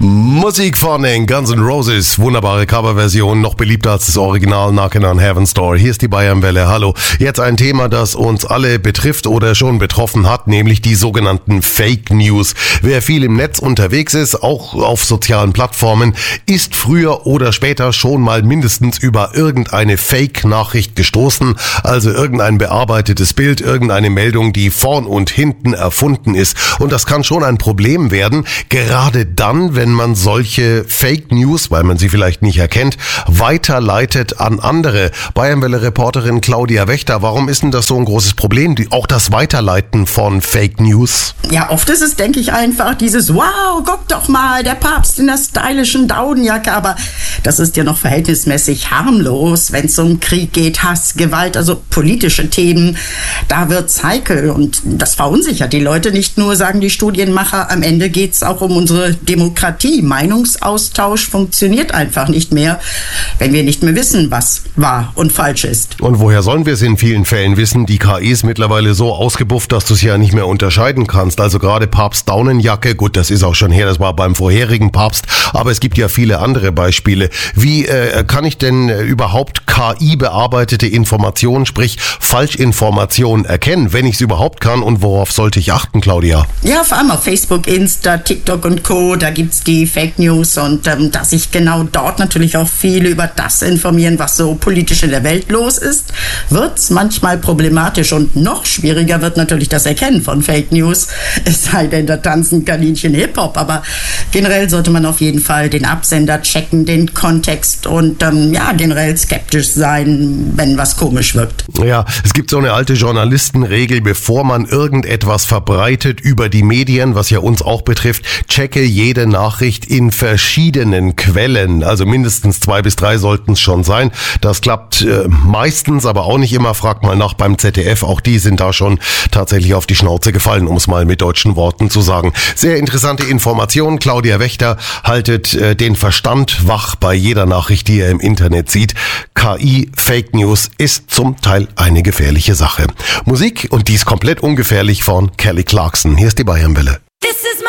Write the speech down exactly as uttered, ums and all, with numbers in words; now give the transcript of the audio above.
Musik von den Guns N' Roses, wunderbare Coverversion, noch beliebter als das Original Knockin' on Heaven's Door. Hier ist die Bayernwelle, hallo. Jetzt ein Thema, das uns alle betrifft oder schon betroffen hat, nämlich die sogenannten Fake News. Wer viel im Netz unterwegs ist, auch auf sozialen Plattformen, ist früher oder später schon mal mindestens über irgendeine Fake-Nachricht gestoßen, also irgendein bearbeitetes Bild, irgendeine Meldung, die vorn und hinten erfunden ist. Und das kann schon ein Problem werden, gerade dann, wenn man solche Fake News, weil man sie vielleicht nicht erkennt, weiterleitet an andere. Bayernwelle-Reporterin Claudia Wächter, warum ist denn das so ein großes Problem, die, auch das Weiterleiten von Fake News? Ja, oft ist es, denke ich, einfach dieses wow, guck doch mal, der Papst in der stylischen Daunenjacke, aber das ist ja noch verhältnismäßig harmlos, wenn es um Krieg geht, Hass, Gewalt, also politische Themen, da wird's heikel und das verunsichert die Leute. Nicht nur, sagen die Studienmacher, am Ende geht's auch um unsere Demokratie. Meinungsaustausch funktioniert einfach nicht mehr, wenn wir nicht mehr wissen, was wahr und falsch ist. Und woher sollen wir es in vielen Fällen wissen? Die K I ist mittlerweile so ausgebufft, dass du es ja nicht mehr unterscheiden kannst. Also gerade Papst Daunenjacke, gut, das ist auch schon her, das war beim vorherigen Papst, aber es gibt ja viele andere Beispiele. Wie äh, kann ich denn äh, überhaupt K I-bearbeitete Informationen, sprich Falschinformationen erkennen, wenn ich es überhaupt kann, und worauf sollte ich achten, Claudia? Ja, vor allem auf Facebook, Insta, TikTok und Co., da gibt's die Fake News und ähm, dass sich genau dort natürlich auch viele über das informieren, was so politisch in der Welt los ist, wird's manchmal problematisch und noch schwieriger wird natürlich das Erkennen von Fake News, es sei denn, da tanzen Kaninchen Hip-Hop, aber generell sollte man auf jeden Fall den Absender checken, den Kontext und ähm, ja, generell skeptisch sein, wenn was komisch wirkt. Ja, es gibt so eine alte Journalistenregel, bevor man irgendetwas verbreitet über die Medien, was ja uns auch betrifft, checke jede Nachricht in verschiedenen Quellen, also mindestens zwei bis drei sollten es schon sein. Das klappt äh, meistens, aber auch nicht immer. Fragt mal nach beim Z D F, auch die sind da schon tatsächlich auf die Schnauze gefallen, um es mal mit deutschen Worten zu sagen. Sehr interessante Informationen. Claudia Wächter haltet äh, den Verstand wach bei jeder Nachricht, die ihr im Internet sieht. K I, Fake News ist zum Teil eine gefährliche Sache. Musik, und die ist komplett ungefährlich, von Kelly Clarkson. Hier ist die Bayernwelle.